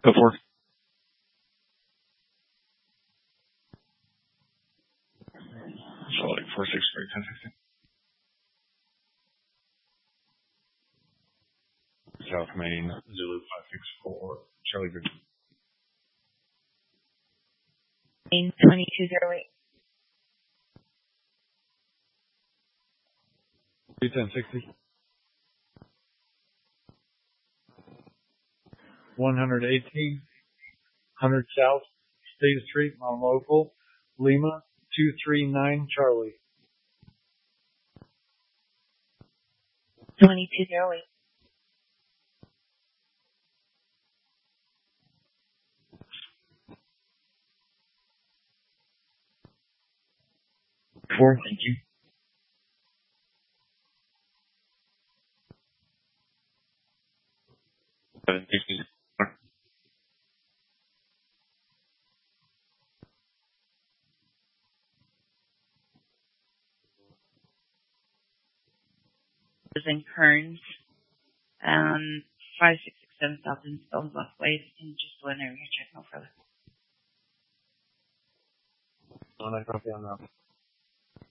Go for it. Charlie 463 1060. South Main Zulu 564 Charlie Victor. Main 2208. 1060. 118 100 South State Street, Mount Local, Lima 239 Charlie. 2208. Thank you. In Kearns, 5667 South in Stones Left Ways, and just whenever you check no further. I copy on that.